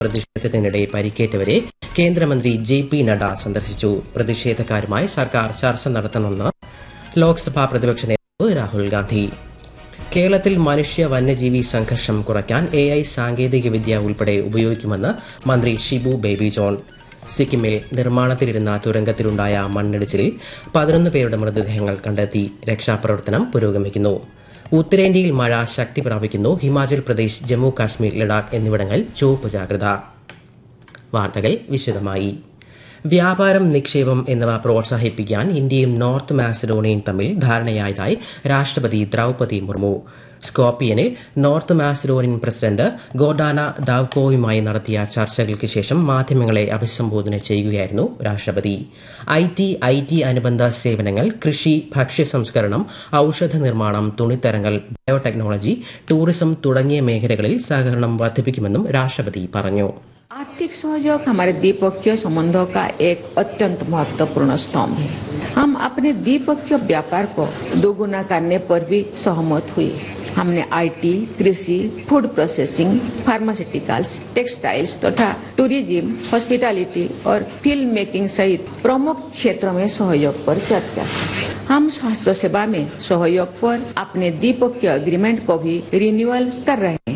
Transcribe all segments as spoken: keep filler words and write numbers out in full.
പ്രതിഷേധത്തിനിടെ പരിക്കേറ്റവരെ കേന്ദ്രമന്ത്രി J P Nadda സന്ദർശിച്ചു. പ്രതിഷേധക്കാരുമായി സർക്കാർ ചർച്ച നടത്തണമെന്ന് ലോക്സഭാ പ്രതിപക്ഷ നേതാവ് രാഹുൽ ഗാന്ധി. കേരളത്തിൽ മനുഷ്യ വന്യജീവി സംഘർഷം കുറയ്ക്കാൻ എ ഐ സാങ്കേതികവിദ്യ ഉൾപ്പെടെ ഉപയോഗിക്കുമെന്ന് മന്ത്രി ഷിബു ബേബി ജോൺ. സിക്കിമിൽ നിർമ്മാണത്തിലിരുന്ന തുരങ്കത്തിലുണ്ടായ മണ്ണിടിച്ചിലിൽ പതിനൊന്ന് പേരുടെ മൃതദേഹങ്ങൾ കണ്ടെത്തി. രക്ഷാപ്രവർത്തനം പുരോഗമിക്കുന്നു. ഉത്തരേന്ത്യയിൽ മഴ ശക്തി പ്രാപിക്കുന്നു. ഹിമാചൽ പ്രദേശ്, ജമ്മു കാശ്മീർ, ലഡാക്ക് എന്നിവിടങ്ങളിൽ ചുവപ്പ് ജാഗ്രത. വാർത്തകൾ വിശദമായി. വ്യാപാരം, നിക്ഷേപം എന്നിവ പ്രോത്സാഹിപ്പിക്കാൻ ഇന്ത്യയും നോർത്ത് മാസഡോണിയയും തമ്മിൽ ധാരണയായതായി രാഷ്ട്രപതി Draupadi Murmu. സ്കോപ്പിയനിൽ north Macedonian president Gordana ദാവ്കോവുമായി നടത്തിയ ചർച്ചകൾക്ക് ശേഷം മാധ്യമങ്ങളെ അഭിസംബോധന ചെയ്യുകയായിരുന്നു രാഷ്ട്രപതി. ഐ ടി, ഐ ടി അനുബന്ധ സേവനങ്ങൾ, കൃഷി, ഭക്ഷ്യ സംസ്കരണം, ഔഷധ നിർമ്മാണം, തുണിത്തരങ്ങൾ, ബയോടെക്നോളജി, ടൂറിസം തുടങ്ങിയ മേഖലകളിൽ സഹകരണം വർദ്ധിപ്പിക്കുമെന്നും രാഷ്ട്രപതി പറഞ്ഞു. आर्थिक सहयोग हमारे द्विपक्षीय संबंधों का एक अत्यंत महत्वपूर्ण स्तंभ है. हम अपने द्विपक्षीय व्यापार को दोगुना करने पर भी सहमत हुए. हमने आई टी, कृषि, फूड प्रोसेसिंग, फार्मास्यूटिकल्स, टेक्सटाइल्स तथा टूरिज्म, हॉस्पिटैलिटी और फिल्म मेकिंग सहित प्रमुख क्षेत्रों में सहयोग पर चर्चा. हम स्वास्थ्य सेवा में सहयोग पर अपने द्विपक्षीय एग्रीमेंट को भी रिन्यूअल कर रहे हैं.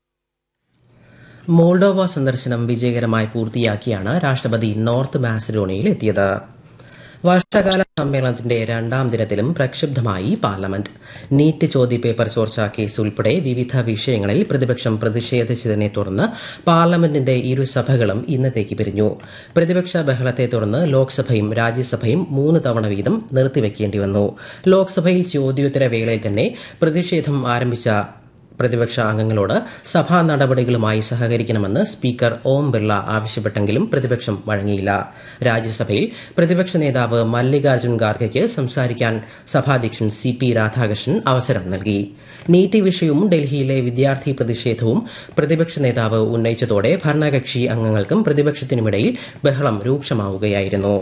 മോൾഡോവ സന്ദർശനം വിജയകരമായി പൂർത്തിയാക്കിയാണ് രാഷ്ട്രപതി നോർത്ത് മാസഡോണിയയിൽ എത്തിയത്. വർഷകാല സമ്മേളനത്തിന്റെ രണ്ടാം ദിനത്തിലും പ്രക്ഷുബ്ധമായി പാർലമെന്റ്. നീറ്റ് ചോദ്യപേപ്പർ ചോർച്ചാ കേസ് ഉൾപ്പെടെ വിവിധ വിഷയങ്ങളിൽ പ്രതിപക്ഷം പ്രതിഷേധിച്ചതിനെ തുടർന്ന് പാർലമെന്റിന്റെ ഇരുസഭകളും ഇന്നത്തേക്ക് പിരിഞ്ഞു. പ്രതിപക്ഷ ബഹളത്തെ തുടർന്ന് ലോക്സഭയും രാജ്യസഭയും മൂന്ന് തവണ വീതം നിർത്തിവെക്കേണ്ടിവന്നു. ലോക്സഭയിൽ ചോദ്യോത്തര വേളയിൽ തന്നെ പ്രതിഷേധം ആരംഭിച്ച പ്രതിപക്ഷ അംഗങ്ങളോട് സഭാ നടപടികളുമായി സഹകരിക്കണമെന്ന് സ്പീക്കർ ഓം ബിർള ആവശ്യപ്പെട്ടെങ്കിലും പ്രതിപക്ഷം വഴങ്ങിയില്ല. രാജ്യസഭയിൽ പ്രതിപക്ഷ നേതാവ് മല്ലികാർജ്ജുൻ ഖാർഗെയ്ക്ക് സംസാരിക്കാൻ സഭാധ്യക്ഷൻ സി പി രാധാകൃഷ്ണൻ അവസരം നൽകി. നീറ്റ് വിഷയവും ഡൽഹിയിലെ വിദ്യാർത്ഥി പ്രതിഷേധവും പ്രതിപക്ഷ നേതാവ് ഉന്നയിച്ചതോടെ ഭരണകക്ഷി അംഗങ്ങൾക്കും പ്രതിപക്ഷത്തിനുമിടയിൽ ബഹളം രൂക്ഷമാവുകയായിരുന്നു.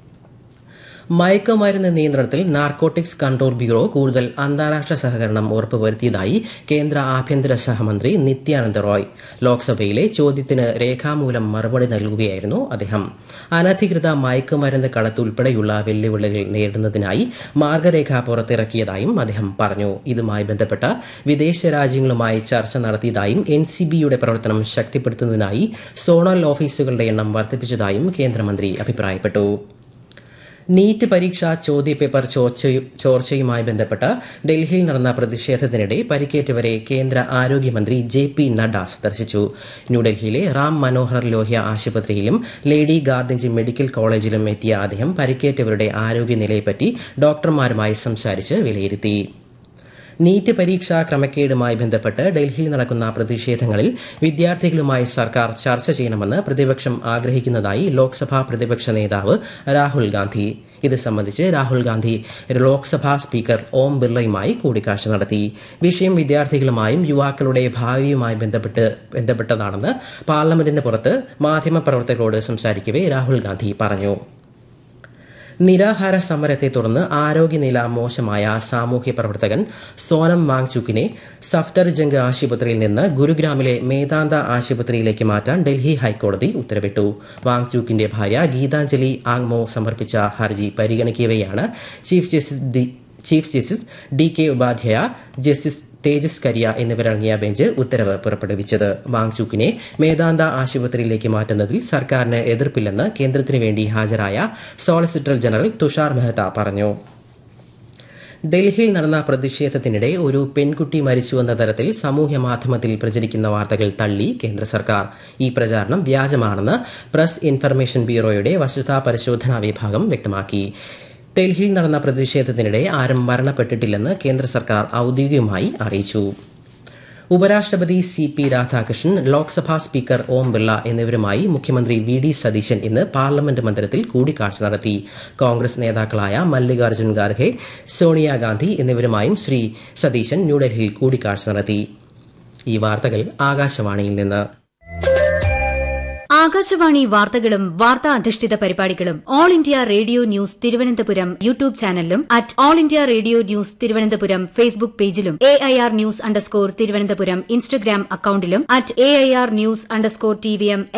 മയക്കുമരുന്ന് നിയന്ത്രണത്തിൽ നാർക്കോട്ടിക്സ് കൺട്രോൾ ബ്യൂറോ കൂടുതൽ അന്താരാഷ്ട്ര സഹകരണം ഉറപ്പുവരുത്തിയതായി കേന്ദ്ര ആഭ്യന്തര സഹമന്ത്രി നിത്യാനന്ദ റോയ്. ലോക്സഭയിലെ ചോദ്യത്തിന് രേഖാമൂലം മറുപടി നൽകുകയായിരുന്നു അദ്ദേഹം. അനധികൃത മയക്കുമരുന്ന് കടത്തുൾപ്പെടെയുള്ള വെല്ലുവിളികൾ നേരിടുന്നതിനായി മാർഗരേഖ പുറത്തിറക്കിയതായും അദ്ദേഹം പറഞ്ഞു. ഇതുമായി ബന്ധപ്പെട്ട വിദേശ രാജ്യങ്ങളുമായി ചർച്ച നടത്തിയതായും എൻ സി ബിയുടെ പ്രവർത്തനം ശക്തിപ്പെടുത്തുന്നതിനായി സോണൽ ഓഫീസുകളുടെ എണ്ണം വർദ്ധിപ്പിച്ചതായും കേന്ദ്രമന്ത്രി അഭിപ്രായപ്പെട്ടു. നീറ്റ് പരീക്ഷാ ചോദ്യപേപ്പർ ചോർച്ചയുമായി ബന്ധപ്പെട്ട് ഡൽഹിയിൽ നടന്ന പ്രതിഷേധത്തിനിടെ പരിക്കേറ്റവരെ കേന്ദ്ര ആരോഗ്യമന്ത്രി ജെ പി നഡ്ഡ സന്ദർശിച്ചു. ന്യൂഡൽഹിയിലെ റാം മനോഹർ ലോഹ്യ ആശുപത്രിയിലും ലേഡി ഗാർഡൻജ് മെഡിക്കൽ കോളേജിലും എത്തിയ അദ്ദേഹം പരിക്കേറ്റവരുടെ ആരോഗ്യനിലയെപ്പറ്റി ഡോക്ടർമാരുമായി സംസാരിച്ച് വിലയിരുത്തി. നീറ്റ് പരീക്ഷാ ക്രമക്കേടുമായി ബന്ധപ്പെട്ട് ഡൽഹിയിൽ നടക്കുന്ന പ്രതിഷേധങ്ങളിൽ വിദ്യാർത്ഥികളുമായി സർക്കാർ ചർച്ച ചെയ്യണമെന്ന് പ്രതിപക്ഷം ആഗ്രഹിക്കുന്നതായി ലോക്സഭാ പ്രതിപക്ഷ നേതാവ് രാഹുൽ ഗാന്ധി. ഇത് സംബന്ധിച്ച് രാഹുൽ ഗാന്ധി ലോക്സഭാ സ്പീക്കർ ഓം ബിർളയുമായി കൂടിക്കാഴ്ച നടത്തി. വിഷയം വിദ്യാർത്ഥികളുമായും യുവാക്കളുടെ ഭാവിയുമായി ബന്ധപ്പെട്ട് ബന്ധപ്പെട്ടതാണെന്ന് പാർലമെന്റിന് പുറത്ത് മാധ്യമപ്രവർത്തകരോട് സംസാരിക്കവെ രാഹുൽ ഗാന്ധി പറഞ്ഞു. നിരാഹാര സമരത്തെ തുടർന്ന് ആരോഗ്യനില മോശമായ സാമൂഹ്യ പ്രവർത്തകൻ സോനം വാങ്ചുക്കിനെ സഫ്ദർജംഗ് ആശുപത്രിയിൽ നിന്ന് ഗുരുഗ്രാമിലെ മേദാന്ത ആശുപത്രിയിലേക്ക് മാറ്റാൻ ഡൽഹി ഹൈക്കോടതി ഉത്തരവിട്ടു. വാങ്ചുക്കിന്റെ ഭാര്യ ഗീതാഞ്ജലി ആങ്മോ സമർപ്പിച്ച ഹർജി പരിഗണിക്കവെയാണ് chief justice chief justice D K Upadhyaya, justice തേജസ് കരിയ എന്നിവരടങ്ങിയ ബെഞ്ച് ഉത്തരവ് പുറപ്പെടുവിച്ചത്. വാങ്ചുക്കിനെ മേദാന്ത ആശുപത്രിയിലേക്ക് മാറ്റുന്നതിൽ സർക്കാരിന് എതിർപ്പില്ലെന്ന് കേന്ദ്രത്തിനു വേണ്ടി ഹാജരായ സോളിസിറ്റർ ജനറൽ തുഷാർ മെഹ്ത പറഞ്ഞു. ഡൽഹിയിൽ നടന്ന പ്രതിഷേധത്തിനിടെ ഒരു പെൺകുട്ടി മരിച്ചുവെന്ന തരത്തിൽ സമൂഹമാധ്യമത്തിൽ പ്രചരിക്കുന്ന വാർത്തകൾ തള്ളി കേന്ദ്ര സർക്കാർ. ഈ പ്രചാരണം വ്യാജമാണെന്ന് പ്രസ് ഇൻഫർമേഷൻ ബ്യൂറോയുടെ വസ്തുതാ പരിശോധനാ വിഭാഗം വ്യക്തമാക്കി. ഡൽഹിയിൽ നടന്ന പ്രതിഷേധത്തിനിടെ ആരും മരണപ്പെട്ടിട്ടില്ലെന്ന് കേന്ദ്ര സർക്കാർ ഔദ്യോഗികമായി അറിയിച്ചു. ഉപരാഷ്ട്രപതി C P Radhakrishnan, Lok Sabha speaker Om Birla എന്നിവരുമായി മുഖ്യമന്ത്രി വി ഡി സതീശൻ ഇന്ന് പാർലമെന്റ് മന്ദിരത്തിൽ കൂടിക്കാഴ്ച നടത്തി. കോൺഗ്രസ് നേതാക്കളായ മല്ലികാർജ്ജുൻ ഖാർഗെ, സോണിയാഗാന്ധി എന്നിവരുമായും ശ്രീ സതീശൻ ന്യൂഡൽഹിയിൽ കൂടിക്കാഴ്ച നടത്തി. ഈ വാർത്തകൾ ആകാശവാണിയിൽ നിന്ന്. ആകാശവാണി വാർത്തകളും വാർത്താ അധിഷ്ഠിത പരിപാടികളും all India radio news Thiruvananthapuram YouTube ചാനലിലും at all India radio news Thiruvananthapuram Facebook പേജിലും A I R news underscore Thiruvananthapuram Instagram അക്കൌണ്ടിലും at A I R news underscore T V M